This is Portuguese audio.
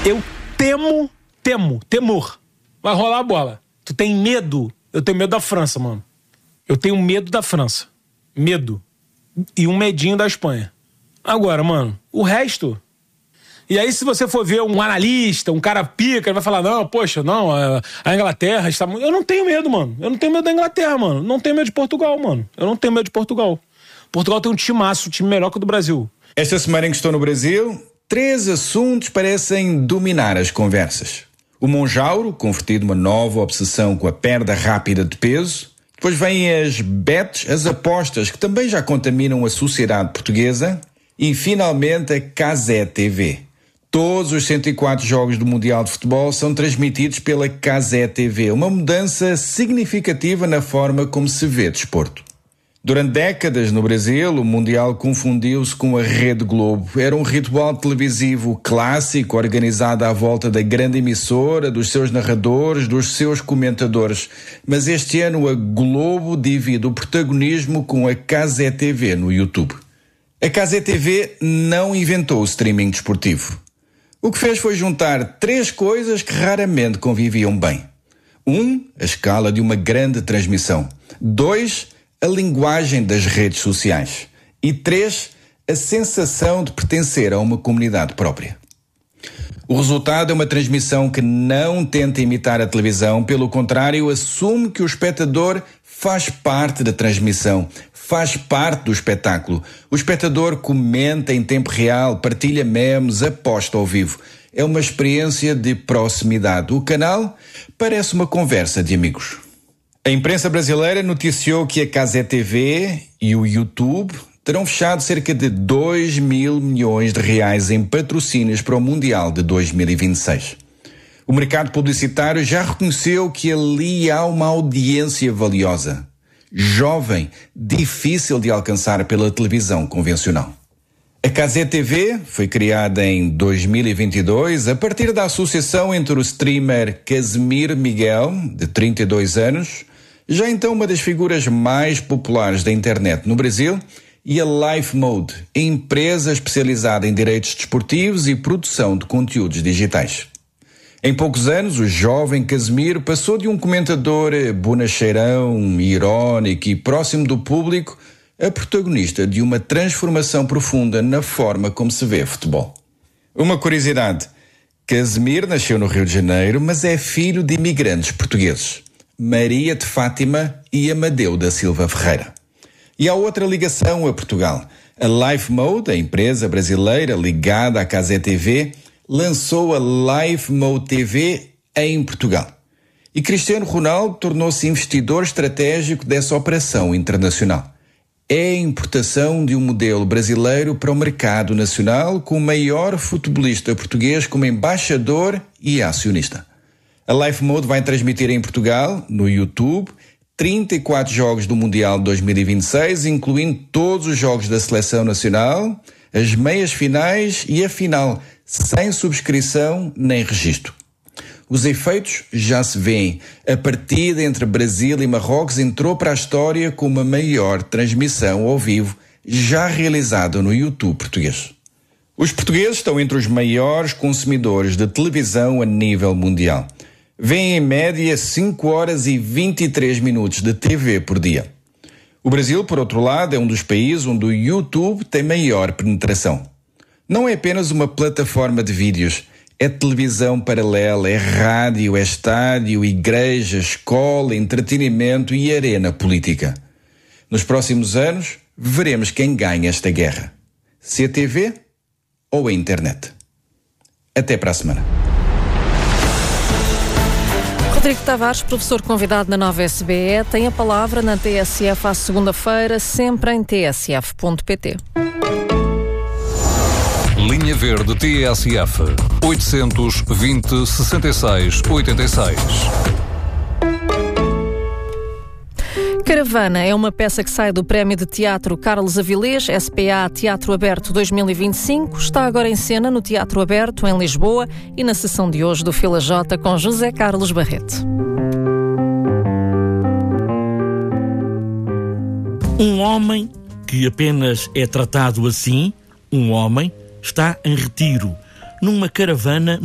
Eu temor. Vai rolar a bola. Tu tem medo? Eu tenho medo da França, mano. Eu tenho medo da França. Medo. E um medinho da Espanha. Agora, mano, o resto... E aí, se você for ver um analista, um cara pica, ele vai falar, não, poxa, não, a Inglaterra está... Eu não tenho medo, mano. Eu não tenho medo da Inglaterra, mano. Não tenho medo de Portugal, mano. Eu não tenho medo de Portugal. Portugal tem um timaço, um time melhor que o do Brasil. Esta semana em que estou no Brasil, 3 assuntos parecem dominar as conversas. O Monjauro, convertido numa nova obsessão com a perda rápida de peso. Depois vêm as bets, as apostas, que também já contaminam a sociedade portuguesa. E, finalmente, a Cazé TV. Todos os 104 jogos do Mundial de Futebol são transmitidos pela Cazé TV, uma mudança significativa na forma como se vê desporto. Durante décadas no Brasil, o Mundial confundiu-se com a Rede Globo. Era um ritual televisivo clássico, organizado à volta da grande emissora, dos seus narradores, dos seus comentadores. Mas este ano a Globo divide o protagonismo com a Cazé TV no YouTube. A Cazé TV não inventou o streaming desportivo. O que fez foi juntar 3 coisas que raramente conviviam bem. 1, a escala de uma grande transmissão. 2, a linguagem das redes sociais. E 3, a sensação de pertencer a uma comunidade própria. O resultado é uma transmissão que não tenta imitar a televisão, pelo contrário, assume que o espectador faz parte da transmissão, faz parte do espetáculo. O espectador comenta em tempo real, partilha memes, aposta ao vivo. É uma experiência de proximidade. O canal parece uma conversa de amigos. A imprensa brasileira noticiou que a Cazé TV e o YouTube terão fechado cerca de 2 mil milhões de reais em patrocínios para o Mundial de 2026. O mercado publicitário já reconheceu que ali há uma audiência valiosa. Jovem, difícil de alcançar pela televisão convencional. A Cazé TV foi criada em 2022 a partir da associação entre o streamer Casimir Miguel, de 32 anos, já então uma das figuras mais populares da internet no Brasil, e a Life Mode, empresa especializada em direitos desportivos e produção de conteúdos digitais. Em poucos anos, o jovem Casimiro passou de um comentador bonacheirão, irónico e próximo do público a protagonista de uma transformação profunda na forma como se vê futebol. Uma curiosidade, Casimiro nasceu no Rio de Janeiro, mas é filho de imigrantes portugueses, Maria de Fátima e Amadeu da Silva Ferreira. E há outra ligação a Portugal. A Life Mode, a empresa brasileira ligada à Cazé TV, lançou a Life Mode TV em Portugal. E Cristiano Ronaldo tornou-se investidor estratégico dessa operação internacional. É a importação de um modelo brasileiro para o mercado nacional, com o maior futebolista português como embaixador e acionista. A Life Mode vai transmitir em Portugal, no YouTube, 34 jogos do Mundial de 2026, incluindo todos os jogos da Seleção Nacional, as meias finais e a final, sem subscrição nem registro. Os efeitos já se veem. A partida entre Brasil e Marrocos entrou para a história como a maior transmissão ao vivo já realizada no YouTube português. Os portugueses estão entre os maiores consumidores de televisão a nível mundial. Vêem em média 5 horas e 23 minutos de TV por dia. O Brasil, por outro lado, é um dos países onde o YouTube tem maior penetração. Não é apenas uma plataforma de vídeos, é televisão paralela, é rádio, é estádio, igreja, escola, entretenimento e arena política. Nos próximos anos, veremos quem ganha esta guerra. Se a TV ou a internet. Até para a semana. Rodrigo Tavares, professor convidado na Nova SBE, tem a palavra na TSF à segunda-feira, sempre em tsf.pt. Linha Verde TSF 820 66 86. Caravana é uma peça que sai do Prémio de Teatro Carlos Avilés, SPA Teatro Aberto 2025. Está agora em cena no Teatro Aberto, em Lisboa, e na sessão de hoje do Fila J com José Carlos Barreto. Um homem que apenas é tratado assim, um homem, está em retiro, numa caravana